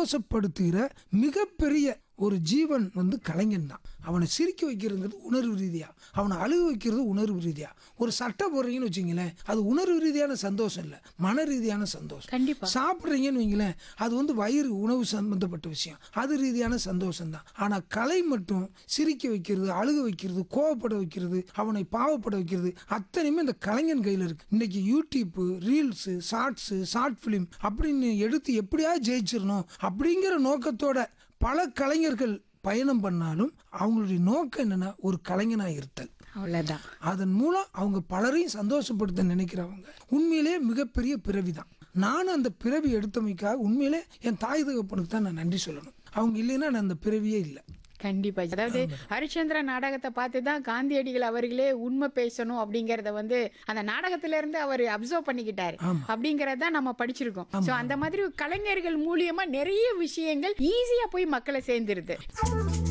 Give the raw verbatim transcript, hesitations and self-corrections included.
சந்தோஷப்படுத்துகிற மிகப்பெரிய ஒரு ஜீவன் வந்து கலைஞன் தான். அவனை சிரிக்க வைக்கிறதுங்கிறது உணர்வு ரீதியா, அவனை அழுக வைக்கிறது உணர்வு ரீதியா. ஒரு சட்டை போடுறீங்கன்னு வச்சுங்களேன், அது உணர்வு ரீதியான சந்தோஷம் இல்லை, மன ரீதியான சந்தோஷம். கண்டிப்பா. சாப்பிட்றீங்கன்னு வைங்களேன், அது வந்து வயிறு உணவு சம்பந்தப்பட்ட விஷயம், அது ரீதியான சந்தோஷம் தான். ஆனால் கலை மட்டும் சிரிக்க வைக்கிறது, அழுக வைக்கிறது, கோவப்பட வைக்கிறது, அவனை பாவப்பட வைக்கிறது, அத்தனையுமே இந்த கலைஞன் கையில் இருக்கு. இன்னைக்கு YouTube, reels, shorts, short film அப்படின்னு எடுத்து எப்படியாவது ஜெயிச்சிடணும் அப்படிங்கிற நோக்கத்தோட பல கலைஞர்கள் பயணம் பண்ணாலும் அவங்களுடைய நோக்கம் என்னன்னா ஒரு கலைஞனாக இருத்தல், அவ்வளோதான். அதன் மூலம் அவங்க பலரையும் சந்தோஷப்படுத்த நினைக்கிறவங்க உண்மையிலே மிகப்பெரிய பிறவி தான். நானும் அந்த பிறவி எடுத்தமைக்காக உண்மையிலே என் தாய் தகப்பனுக்கு தான் நான் நன்றி சொல்லணும். அவங்க இல்லைன்னா நான் அந்த பிறவியே இல்லை. கண்டிப்பா. அதாவது ஹரிச்சந்திர நாடகத்தை பார்த்து தான் காந்தியடிகள் அவர்களே உண்மை பேசணும் அப்படிங்கறத வந்து அந்த நாடகத்தில இருந்து அவர் அப்சர்வ் பண்ணிக்கிட்டாரு அப்படிங்கறத நம்ம படிச்சிருக்கோம். சோ அந்த மாதிரி கலைஞர்கள் மூலியமா நிறைய விஷயங்கள் ஈஸியா போய் மக்களை சேர்ந்துருது.